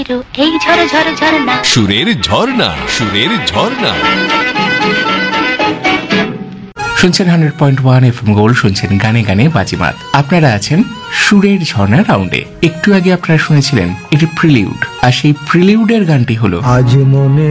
এই ঝর ঝর ঝরনা, সুরের ঝর্ণা, সুরের ঝর্ণা। শুনছেন 100.1 FM গোল্ড, শুনছেন গানে গানে বাজিমাত। আপনারা আছেন সুরের ঝর্ণা রাউন্ডে। একটু আগে আপনারা শুনেছিলেন এটি প্রিলিউড, আর সেই প্রিলিউডের গানটি হলো আজ মনে